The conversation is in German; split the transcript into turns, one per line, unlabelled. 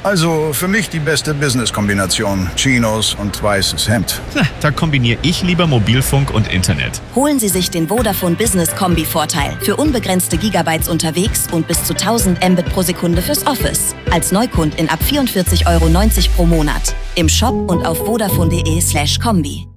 Also für mich die beste Business-Kombination. Chinos und weißes Hemd.
Da kombiniere ich lieber Mobilfunk und Internet.
Holen Sie sich den Vodafone Business Kombi-Vorteil. Für unbegrenzte Gigabytes unterwegs und bis zu 1000 Mbit pro Sekunde fürs Office. Als Neukundin ab 44,90 € pro Monat. Im Shop und auf vodafone.de/kombi.